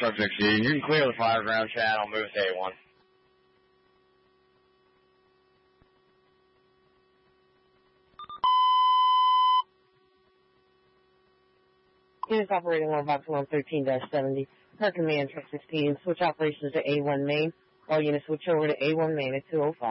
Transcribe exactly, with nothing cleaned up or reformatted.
subject C. You can clear the fireground channel, move to A one. Units operating on box one thirteen dash seventy. Her command truck sixteen. Switch operations to A one main. All units switch over to A one main at two oh five.